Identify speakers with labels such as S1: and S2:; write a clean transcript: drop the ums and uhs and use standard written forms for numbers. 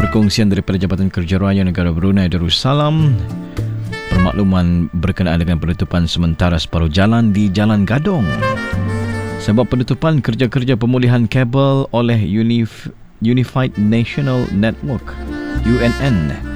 S1: perkongsian daripada Jabatan Kerja Raya Negara Brunei Darussalam. Permakluman berkenaan dengan penutupan sementara separuh jalan di Jalan Gadong sebab penutupan kerja-kerja pemulihan kabel oleh Unified National Network (UNN).